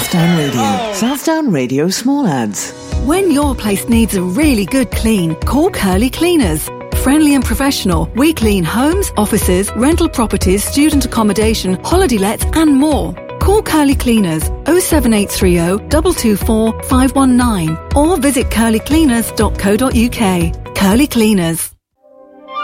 Southdown Radio. Southdown Radio small ads. When your place needs a really good clean, call Curly Cleaners. Friendly and professional, we clean homes, offices, rental properties, student accommodation, holiday lets and more. Call Curly Cleaners 07830 224 519 or visit curlycleaners.co.uk. Curly Cleaners.